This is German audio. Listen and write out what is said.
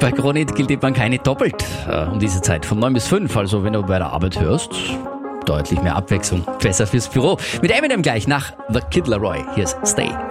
Bei Kronit gilt eben keine doppelt um diese Zeit von 9 bis 5. Also wenn du bei der Arbeit hörst, deutlich mehr Abwechslung. Besser fürs Büro. Mit Eminem gleich nach The Kid Laroi. Hier ist Stay.